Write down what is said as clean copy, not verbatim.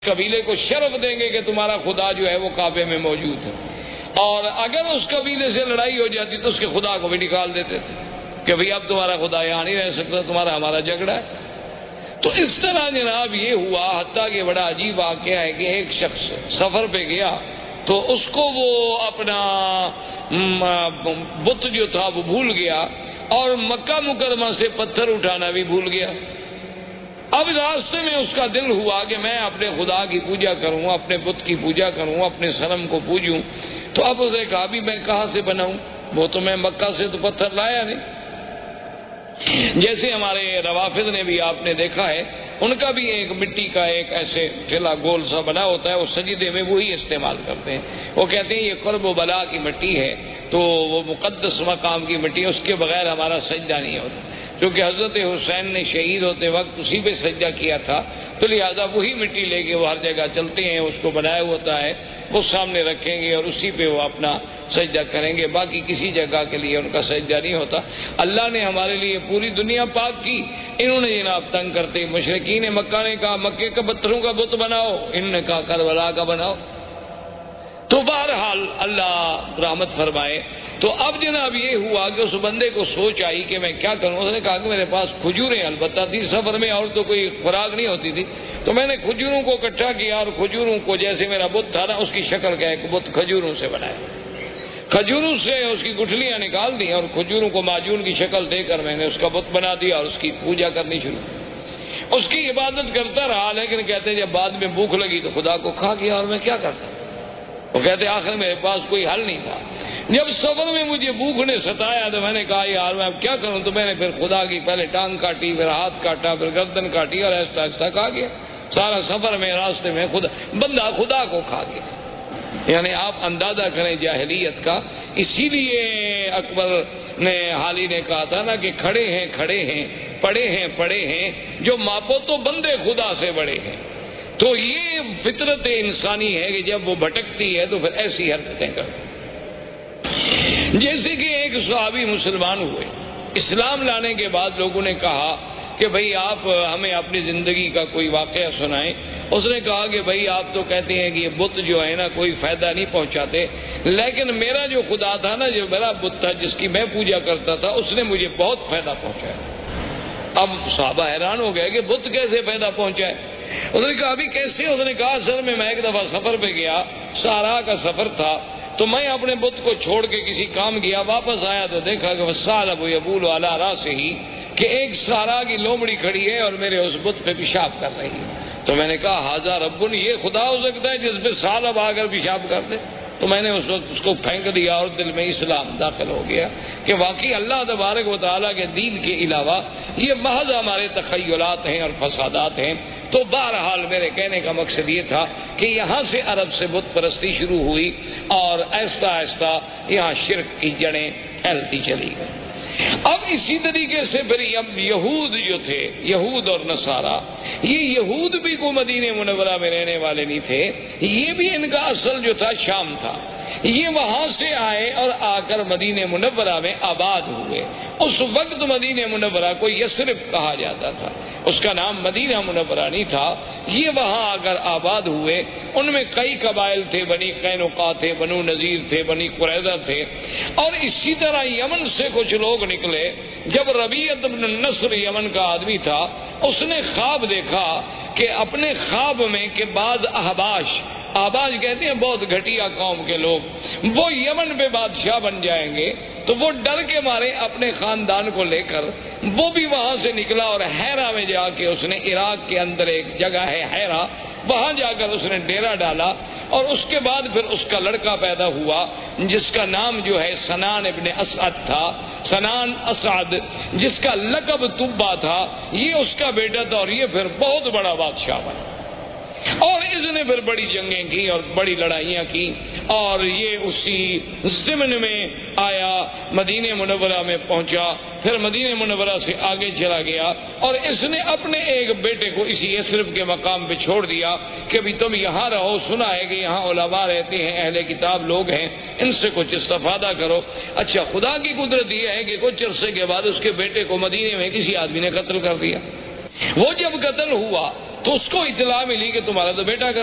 قبیلے کو شرف دیں گے کہ تمہارا خدا جو ہے وہ کعبے میں موجود ہے، اور اگر اس قبیلے سے لڑائی ہو جاتی تو اس کے خدا کو بھی نکال دیتے تھے کہ بھئی اب تمہارا خدا یہاں نہیں رہ سکتا، تمہارا ہمارا جھگڑا ہے۔ تو اس طرح جناب یہ ہوا، حتیٰ کہ بڑا عجیب واقعہ ہے کہ ایک شخص سفر پہ گیا تو اس کو وہ اپنا بت جو تھا وہ بھول گیا، اور مکہ مکرمہ سے پتھر اٹھانا بھی بھول گیا۔ اب راستے میں اس کا دل ہوا کہ میں اپنے خدا کی پوجا کروں، اپنے بت کی پوجا کروں، اپنے صنم کو پوجوں۔ تو اب اسے کہا بھی میں کہاں سے بناؤں، وہ تو میں مکہ سے تو پتھر لایا نہیں۔ جیسے ہمارے روافض نے بھی آپ نے دیکھا ہے، ان کا بھی ایک مٹی کا ایک ایسے ٹھیلا گول سا بنا ہوتا ہے، وہ سجدے میں وہی استعمال کرتے ہیں۔ وہ کہتے ہیں یہ قرب و بلا کی مٹی ہے، تو وہ مقدس مقام کی مٹی ہے، اس کے بغیر ہمارا سجدہ نہیں ہوتا، کیونکہ حضرت حسین نے شہید ہوتے وقت اسی پہ سجدہ کیا تھا، تو لہذا وہی مٹی لے کے وہ ہر جگہ چلتے ہیں، اس کو بنایا ہوتا ہے، وہ سامنے رکھیں گے اور اسی پہ وہ اپنا سجدہ کریں گے، باقی کسی جگہ کے لیے ان کا سجدہ نہیں ہوتا۔ اللہ نے ہمارے لیے پوری دنیا پاک کی، انہوں نے جناب تنگ کرتے مشرکین مکہ نے کہا مکے کے پتھروں کا بت بناؤ، انہوں نے کہا کربلا کا بناؤ۔ تو بہرحال اللہ رحمت فرمائے۔ تو اب جناب یہ ہوا کہ اس بندے کو سوچ آئی کہ میں کیا کروں۔ اس نے کہا کہ میرے پاس کھجوریں البتہ تھی، سفر میں اور تو کوئی خوراک نہیں ہوتی تھی، تو میں نے کھجوروں کو اکٹھا کیا اور کھجوروں کو، جیسے میرا بت تھا نا اس کی شکل کا ایک بت کھجوروں سے بنایا، کھجوروں سے اس کی گٹھلیاں نکال دی اور کھجوروں کو معجون کی شکل دے کر میں نے اس کا بت بنا دیا اور اس کی پوجا کرنی شروع کی۔ اس کی عبادت کرتا رہا، لیکن کہتے ہیں جب بعد میں بھوک لگی تو خدا کو کھا گیا، اور میں کیا کرتا۔ وہ کہتے آخر میرے پاس کوئی حل نہیں تھا۔ جب سفر میں مجھے بھوک نے ستایا تو میں نے کہا یار میں اب کیا کروں، تو میں نے پھر خدا کی پہلے ٹانگ کاٹی، پھر ہاتھ کاٹا، پھر گردن کاٹی، اور ایسا ایسا کھا گیا سارا سفر میں، راستے میں بندہ خدا کو کھا گیا۔ یعنی آپ اندازہ کریں جاہلیت کا۔ اسی لیے اکبر نے حالی نے کہا تھا نا کہ کھڑے ہیں پڑے ہیں جو ماپو تو بندے خدا سے بڑے ہیں۔ تو یہ فطرت انسانی ہے کہ جب وہ بھٹکتی ہے تو پھر ایسی حرکتیں کرتی ہیں۔ جیسے کہ ایک صحابی مسلمان ہوئے، اسلام لانے کے بعد لوگوں نے کہا کہ بھئی آپ ہمیں اپنی زندگی کا کوئی واقعہ سنائیں۔ اس نے کہا کہ بھئی آپ تو کہتے ہیں کہ یہ بت جو ہے نا کوئی فائدہ نہیں پہنچاتے، لیکن میرا جو خدا تھا نا، جو میرا بت تھا جس کی میں پوجا کرتا تھا، اس نے مجھے بہت فائدہ پہنچایا۔ اب صحابہ حیران ہو گئے کہ بت کیسے فائدہ پہنچائے۔ اس نے کہا ابھی کیسے؟ اس نے کہا اصل میں ایک دفعہ سفر پہ گیا، صحرا کا سفر تھا، تو میں اپنے بت کو چھوڑ کے کسی کام گیا، واپس آیا تو دیکھا کہ وَالثَّعْلَبُ يَبُولُ عَلَىٰ رَأْسِهِ، کہ ایک صحرا کی لومڑی کھڑی ہے اور میرے اس بت پہ پیشاب کر رہی ہے۔ تو میں نے کہا ھذا رب، یہ خدا ہو سکتا ہے جس پہ ثعلب آ کر پیشاب کرتے؟ تو میں نے اس وقت اس کو پھینک دیا اور دل میں اسلام داخل ہو گیا کہ واقعی اللہ تبارک و تعالیٰ کے دین کے علاوہ یہ محض ہمارے تخیلات ہیں اور فسادات ہیں۔ تو بہرحال میرے کہنے کا مقصد یہ تھا کہ یہاں سے عرب سے بت پرستی شروع ہوئی اور آہستہ آہستہ یہاں شرک کی جڑیں پھیلتی چلی گئی۔ اب اسی طریقے سے پھر اب یہود جو تھے، یہود اور نصارہ، یہ یہود بھی کو مدینہ منورہ میں رہنے والے نہیں تھے، یہ بھی ان کا اصل جو تھا شام تھا۔ یہ وہاں سے آئے اور آ کر مدینہ منورہ میں آباد ہوئے۔ اس وقت مدینہ منورہ کو یثرب کہا جاتا تھا، اس کا نام مدینہ منورہ نہیں تھا۔ یہ وہاں آ کر آباد ہوئے، ان میں کئی قبائل تھے، بنی قینقاع تھے، بنو نذیر تھے، بنی قریظہ تھے، اور اسی طرح یمن سے کچھ لوگ نکلے۔ جب ربیعۃ بن النصر یمن کا آدمی تھا، اس نے خواب دیکھا کہ اپنے خواب میں کہ بعض آباش کہتے ہیں بہت گھٹیا قوم کے لوگ، وہ یمن پہ بادشاہ بن جائیں گے، تو وہ ڈر کے مارے اپنے خاندان کو لے کر وہ بھی وہاں سے نکلا اور حیرہ میں جا کے اس نے، عراق کے اندر ایک جگہ ہے حیرہ، وہاں جا کر اس نے ڈیرا ڈالا، اور اس کے بعد پھر اس کا لڑکا پیدا ہوا جس کا نام جو ہے سنان ابن اسعد تھا، سنان اسعد، جس کا لقب تبا تھا، یہ اس کا بیٹا تھا، اور یہ پھر بہت بڑا بادشاہ بنا، اور اس نے پھر بڑی جنگیں کی اور بڑی لڑائیاں کی، اور یہ اسی ضمن میں آیا، مدینہ منورہ میں پہنچا، پھر مدینہ منورہ سے آگے چلا گیا، اور اس نے اپنے ایک بیٹے کو اسی یثرب کے مقام پہ چھوڑ دیا کہ بھی تم یہاں رہو، سنا ہے کہ یہاں علماء رہتے ہیں، اہل کتاب لوگ ہیں، ان سے کچھ استفادہ کرو۔ اچھا، خدا کی قدرت یہ ہے کہ کچھ عرصے کے بعد اس کے بیٹے کو مدینے میں کسی آدمی نے قتل کر دیا۔ وہ جب قتل ہوا تو اس کو اطلاع ملی کہ تمہارا تو بیٹا